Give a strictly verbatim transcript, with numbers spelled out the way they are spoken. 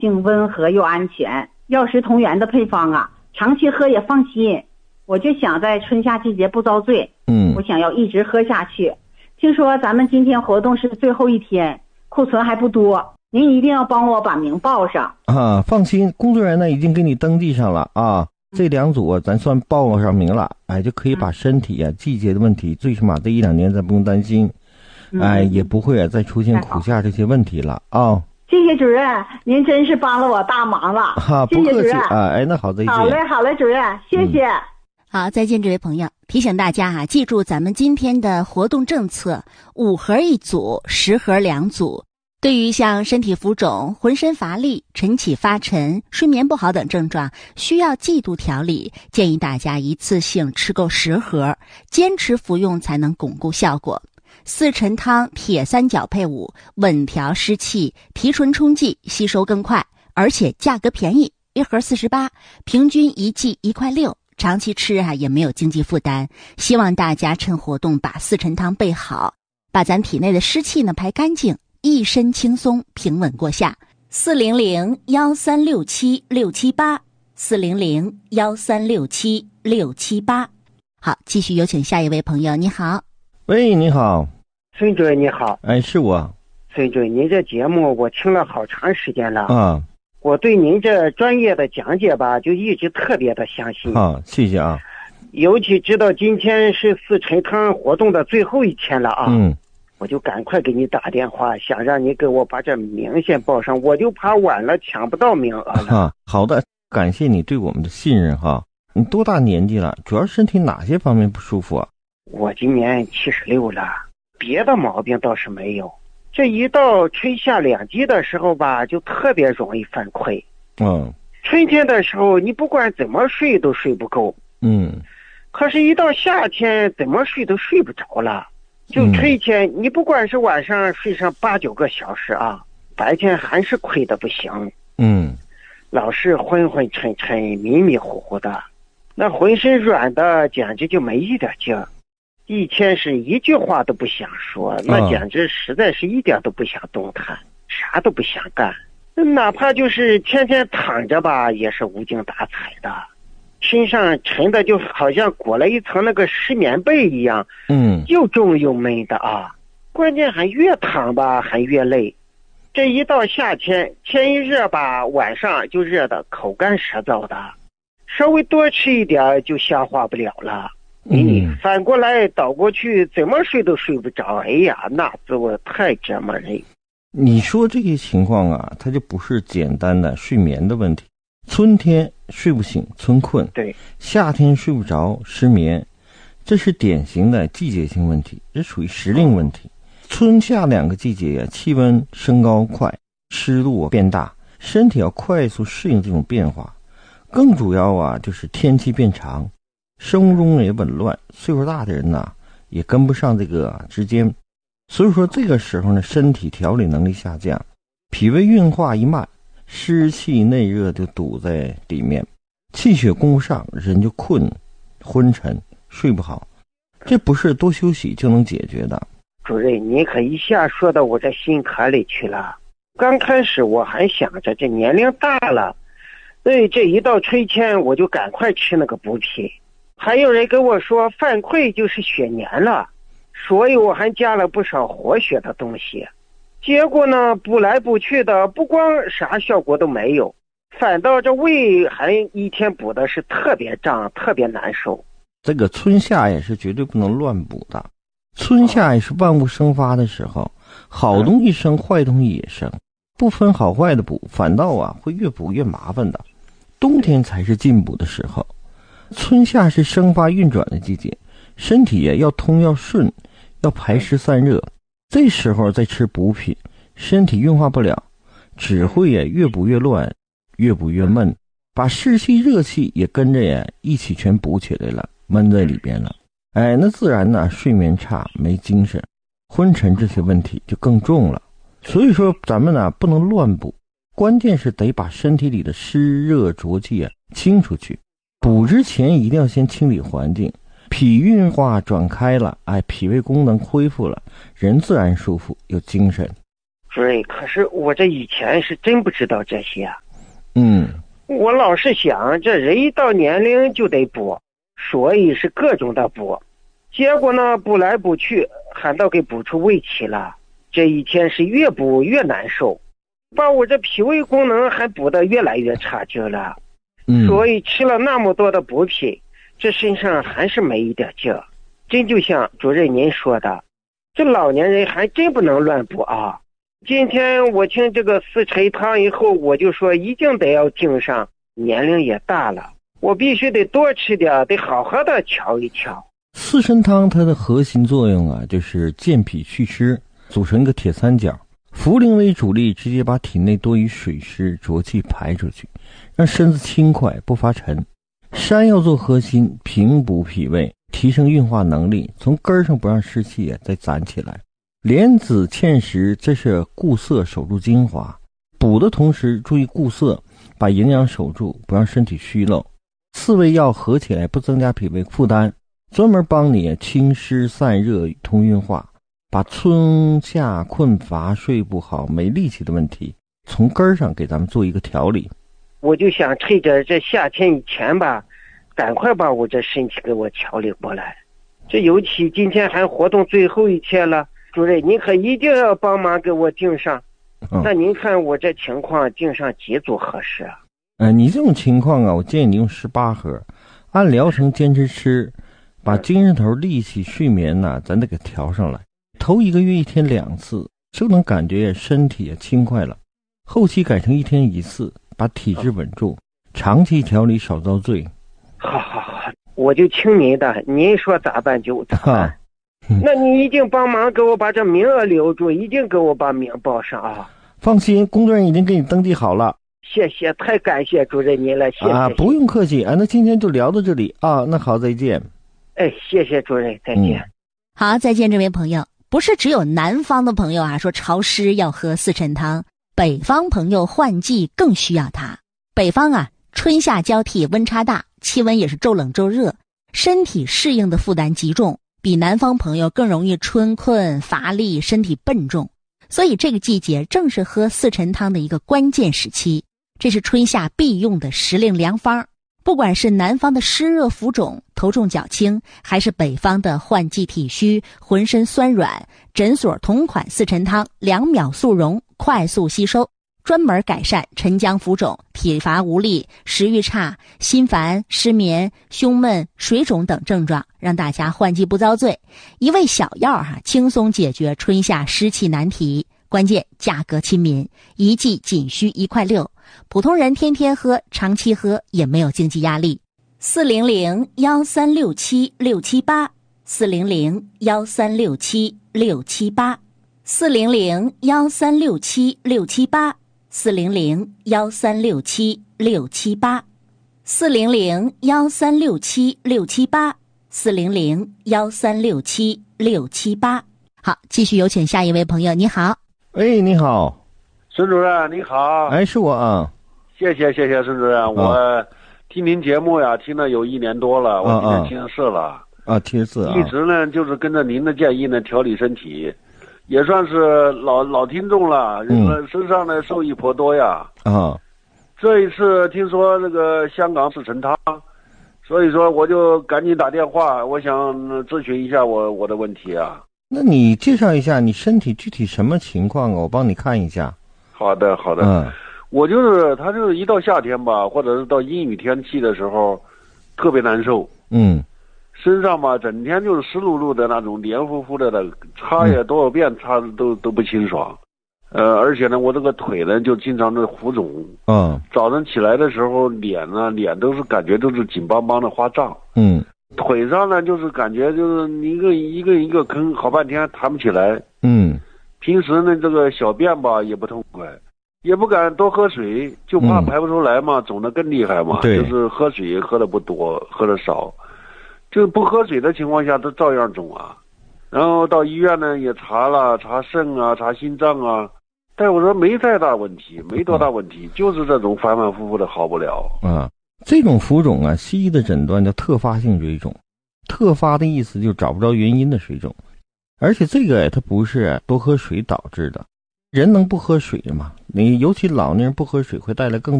性温和又安全，药食同源的配方啊，长期喝也放心。我就想在春夏季节不遭罪， 嗯， 我想要一直喝下去。听说咱们今天活动是最后一天，库存还不多，您一定要帮我把名报上啊。放心，工作人员呢已经给你登记上了啊。这两组咱算报上名了，哎，就可以把身体啊、嗯、季节的问题，最起码这一两年咱不用担心，嗯、哎，也不会啊再出现苦夏这些问题了啊。 谢谢主任，您真是帮了我大忙了。 哈，不客气啊。哎，那好，再见。 好嘞，好嘞，主任，谢谢。嗯、 好，再见，这位朋友。提醒大家啊，记住咱们今天的活动政策：五盒一组，十盒两组。对于像身体浮肿、浑身乏力、晨起发沉、睡眠不好等症状，需要季度调理，建议大家一次性吃够十盒，坚持服用才能巩固效果。四陈汤、铁三角配伍，稳调湿气，提纯冲剂，吸收更快，而且价格便宜，一盒四十八，平均一剂一块六，长期吃啊也没有经济负担。希望大家趁活动把四陈汤备好，把咱体内的湿气呢排干净。一身轻松，平稳过夏。四零零幺三六七六七八，四零零幺三六七六七八。好，继续有请下一位朋友。你好， 喂，你好， 孙主任你好。 哎，是我。 孙主任，您这节目我听了好长时间了啊， 我对您这专业的讲解吧，就一直特别的相信啊，谢谢啊。 尤其知道今天是四陈汤活动的最后一天了啊， 嗯。 我就赶快给你打电话，想让你给我把这名先报上，我就怕晚了抢不到名额了。 啊，好的，感谢你对我们的信任哈。你多大年纪了？主要身体哪些方面不舒服啊？ 我今年七十六了，别的毛病倒是没有。这一到春夏两季的时候吧，就特别容易犯困。 嗯。 春天的时候，你不管怎么睡都睡不够。 嗯。 可是，一到夏天，怎么睡都睡不着了。就春天，你不管是晚上睡上八九个小时啊，白天还是困得不行。 嗯， 老是昏昏沉沉、迷迷糊糊的，那浑身软的简直就没一点劲儿。一天是一句话都不想说，那简直实在是一点都不想动弹，啥都不想干。哪怕就是天天躺着吧，也是无精打采的。身上沉的就好像裹了一层那个湿棉被一样， 嗯， 又重又闷的啊。关键还越躺吧还越累。这一到夏天，天一热吧，晚上就热得口干舌燥的，稍微多吃一点就消化不了了。你、嗯、反过来倒过去，怎么睡都睡不着。哎呀，那滋味太折磨人。 你说这些情况啊，它就不是简单的睡眠的问题。春天睡不醒，春困； 对， 夏天睡不着，失眠，这是典型的季节性问题，这属于时令问题。春夏两个季节啊，气温升高快，湿度变大，身体要快速适应这种变化。更主要啊，就是天气变长，生物钟也紊乱，岁数大的人呐，也跟不上这个时间。所以说这个时候呢，身体调理能力下降，脾胃运化一慢，湿气内热就堵在里面，气血供不上，人就困昏沉睡不好，这不是多休息就能解决的。 主任，您可一下说到我这心坎里去了。刚开始我还想着这年龄大了，所以这一到春天我就赶快吃那个补品。还有人跟我说犯困就是血粘了，所以我还加了不少活血的东西。结果呢，补来补去的，不光啥效果都没有，反倒这胃还一天补的是特别胀，特别难受。 这个春夏也是绝对不能乱补的，春夏也是万物生发的时候，好东西生，坏东西也生，不分好坏的补，反倒啊会越补越麻烦的。冬天才是进补的时候，春夏是生发运转的季节，身体也要通要顺，要排湿散热。这时候再吃补品，身体运化不了，只会也越补越乱，越补越闷，把湿气热气也跟着也一起全补起来了，闷在里边了。哎，那自然呢，睡眠差，没精神，昏沉这些问题就更重了。所以说咱们呢不能乱补，关键是得把身体里的湿热浊气啊清出去。补之前一定要先清理环境，脾运化转开了，哎，脾胃功能恢复了，人自然舒服有精神。 主任，可是我这以前是真不知道这些啊。 嗯， 我老是想，这人一到年龄就得补，所以是各种的补。结果呢，补来补去，还倒给补出胃气了。这一天是越补越难受，把我这脾胃功能还补得越来越差劲了。 嗯， 所以吃了那么多的补品，这身上还是没一点劲儿。真就像主任您说的，这老年人还真不能乱补啊。今天我听这个四陈汤以后，我就说一定得要敬上，年龄也大了，我必须得多吃点，得好好的瞧一瞧。 四神汤它的核心作用啊，就是健脾祛湿，组成一个铁三角，茯苓为主力，直接把体内多余水湿浊气排出去，让身子轻快不发沉。山药做核心，平补脾胃，提升运化能力，从根上不让湿气再攒起来。莲子、芡实，这是固涩守住精华，补的同时注意固涩，把营养守住，不让身体虚漏。四味药合起来不增加脾胃负担，专门帮你清湿散热通运化，把春夏困乏睡不好没力气的问题从根上给咱们做一个调理。 我就想趁着这夏天以前吧，赶快把我这身体给我调理过来。这尤其今天还活动最后一天了，主任您可一定要帮忙给我订上。嗯、那您看我这情况订上几组合适啊？ 呃，你这种情况啊，我建议你用十八盒，按疗程坚持吃，把精神头、力气、睡眠呐、啊，咱得给调上来。头一个月一天两次，就能感觉身体也轻快了。后期改成一天一次，把体质稳住，长期调理少遭罪。 好好好，我就听您的，您说咋办就咋办。那你一定帮忙给我把这名额留住，一定给我把名报上啊！ 放心，工作人员已经给你登记好了。 谢谢，太感谢主任您了，谢谢。 啊，不用客气啊，那今天就聊到这里啊，那好，再见。 哎，谢谢主任，再见。 嗯、好，再见，这位朋友。不是只有南方的朋友啊说潮湿要喝四陈汤，北方朋友换季更需要它。北方啊，春夏交替，温差大，气温也是骤冷骤热，身体适应的负担极重，比南方朋友更容易春困乏力，身体笨重。所以这个季节正是喝四陈汤的一个关键时期，这是春夏必用的时令良方。不管是南方的湿热浮肿、头重脚轻，还是北方的换季体虚、浑身酸软，诊所同款四陈汤两秒速溶，快速吸收，专门改善沉僵浮肿、体乏无力、食欲差、心烦、失眠、胸闷、水肿等症状，让大家换季不遭罪。一味小药哈、啊，轻松解决春夏湿气难题。关键价格亲民，一剂仅需一块六，普通人天天喝、长期喝也没有经济压力。四零零幺三六七六七八，四零零幺三六七六七八，四零零幺三六七六七八，四零零幺三六七六七八，四零零幺三六七六七八，四零零幺三六七六七八。好，继续有请下一位朋友，你好。 哎，你好， 孙主任，你好。 哎，是我啊。 谢谢谢谢孙主任，我、哦、听您节目呀，听了有一年多了，我今年七十四了。 啊，七十四啊。 一直呢就是跟着您的建议呢调理身体，也算是老老听众了，嗯，身上呢受益颇多呀。 啊， 这一次听说那个香港四陈汤，所以说我就赶紧打电话，我想咨询一下我我的问题啊。 那你介绍一下你身体具体什么情况啊？我帮你看一下。 好的，好的。嗯，我就是他就是一到夏天吧，或者是到阴雨天气的时候，特别难受。 嗯， 身上吧整天就是湿漉漉的那种，黏糊糊的的，擦也多少遍擦都都不清爽。呃，而且呢，我这个腿呢就经常的浮肿。 嗯， 早上起来的时候，脸呢脸都是感觉都是紧邦邦的发胀。 嗯。 腿上呢，就是感觉就是一个一个一个坑，好半天弹不起来。 嗯， 平时呢，这个小便吧也不痛快，也不敢多喝水，就怕排不出来嘛，嗯、肿得更厉害嘛。 对， 就是喝水喝的不多，喝的少，就不喝水的情况下都照样肿啊。然后到医院呢也查了，查肾啊，查心脏啊，大夫说没太大问题，没多大问题，嗯、就是这种反反复复的好不了。 啊。这种浮肿啊，西医的诊断叫特发性水肿，特发的意思就是找不着原因的水肿，而且这个它不是多喝水导致的， 人能不喝水吗？你尤其老年人不喝水会带来更